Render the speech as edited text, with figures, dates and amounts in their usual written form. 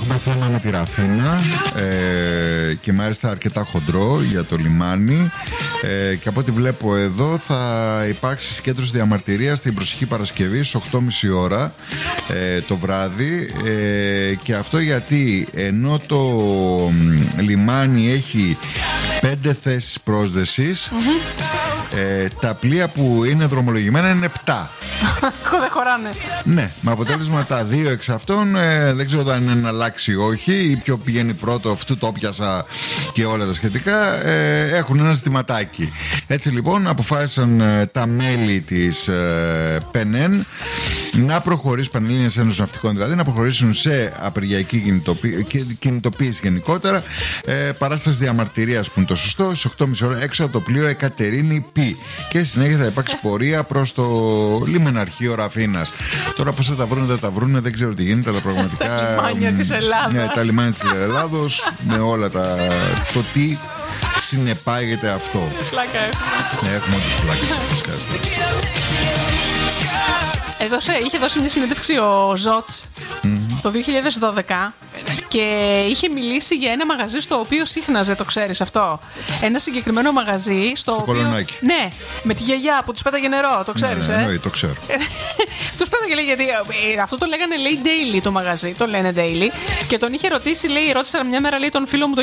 έχουμε θέμα με τη Ραφίνα και μάλιστα αρκετά χοντρό για το λιμάνι, και από ό,τι βλέπω εδώ θα υπάρξει συγκέντρωση διαμαρτυρίας την προσεχή Παρασκευή στις 8.30 ώρα το βράδυ, και αυτό γιατί ενώ το λιμάνι έχει 5 θέσεις πρόσδεσης, τα πλοία που είναι δρομολογημένα είναι 7. Δεν χωράνε. Ναι, με αποτέλεσμα τα 2 εξ αυτών δεν ξέρω αν είναι να αλλάξει ή όχι, ή ποιο πηγαίνει πρώτο, αυτού το πιάσα και όλα τα σχετικά, έχουν ένα ζητηματάκι. Έτσι λοιπόν αποφάσισαν τα μέλη της ΠΕΝΕΝ να προχωρήσουν, Πανελλήνιας Ένωσης Ναυτικών δηλαδή, να προχωρήσουν σε απεργιακή κινητοποίηση γενικότερα, παράσταση διαμαρτυρίας που είναι το σωστό, στις 8.30 ώρα έξω από το πλοίο Εκατερίνη Π. Και συνέχεια θα υπάρξει πορεία προς το λιμεναρχείο Ραφίνας. Τώρα πώς θα τα βρούνε, δεν τα βρούνε, δεν ξέρω τι γίνεται, αλλά πραγματικά. Τα λιμάνια της Ελλάδας. Ναι, τα λιμάνια της Ελλάδος, με όλα το τι συνεπάγεται αυτό. Πλάκα έχουμε. Ναι, έχουμε όντως πλάκες. Είχε δώσει μια συνέντευξη ο Ζότς το 2012 και είχε μιλήσει για ένα μαγαζί στο οποίο σύχναζε, το ξέρεις αυτό. Ένα συγκεκριμένο μαγαζί στο οποίο. Κολονάκι. Ναι, με τη γιαγιά που τους πέταγε νερό, το ξέρεις, Ναι, το ξέρω. Τους πέταγε, λέει, γιατί αυτό το λέγανε, λέει, daily το μαγαζί, το λένε daily. Και τον είχε ρωτήσει, λέει, ρώτησα μια μέρα, λέει, τον φίλο μου